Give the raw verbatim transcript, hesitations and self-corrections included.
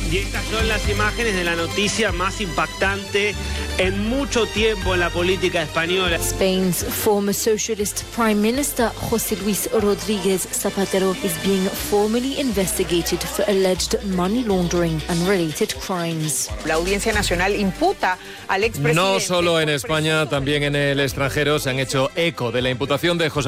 Y estas son las imágenes de la noticia más impactante en mucho tiempo en la política española. Spain's former socialist prime minister José Luis Rodríguez Zapatero is being formally investigated for alleged money laundering and related crimes. La Audiencia Nacional imputa al expresidente. No solo en España, también en el extranjero se han hecho eco de la imputación de José